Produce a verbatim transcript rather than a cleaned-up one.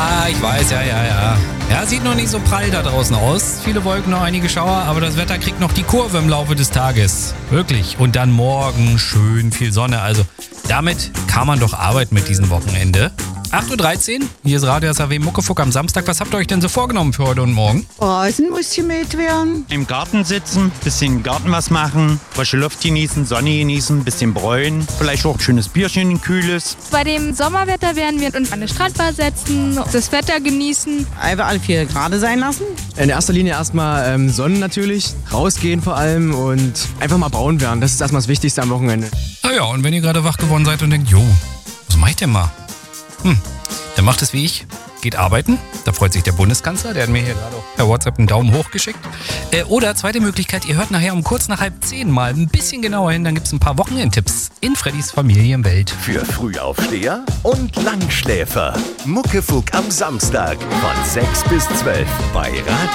Ja, ich weiß, ja, ja, ja. Ja, sieht noch nicht so prall da draußen aus. Viele Wolken, noch einige Schauer, aber das Wetter kriegt noch die Kurve im Laufe des Tages. Wirklich. Und dann morgen schön viel Sonne. Also damit kann man doch arbeiten mit diesem Wochenende. acht Uhr dreizehn, hier ist Radio S A W Muckefuck am Samstag. Was habt ihr euch denn so vorgenommen für heute und morgen? Rasen muss gemäht werden. Im Garten sitzen, bisschen im Garten was machen, frische Luft genießen, Sonne genießen, bisschen bräunen, vielleicht auch ein schönes Bierchen, ein kühles. Bei dem Sommerwetter werden wir uns an eine Strandbar setzen, das Wetter genießen. Einfach alle vier gerade sein lassen. In erster Linie erstmal ähm, Sonnen natürlich, rausgehen vor allem und einfach mal braun werden. Das ist erstmal das Wichtigste am Wochenende. Ah ja, und wenn ihr gerade wach geworden seid und denkt, jo, was mach ich denn mal? Hm, der macht es wie ich, geht arbeiten. Da freut sich der Bundeskanzler, der hat mir hier gerade auch per WhatsApp einen Daumen hoch geschickt. Äh, oder zweite Möglichkeit, ihr hört nachher um kurz nach halb zehn mal ein bisschen genauer hin, dann gibt es ein paar Wochenendtipps in Freddys Familienwelt. Für Frühaufsteher und Langschläfer. Muckefuck am Samstag von sechs bis zwölf bei Radio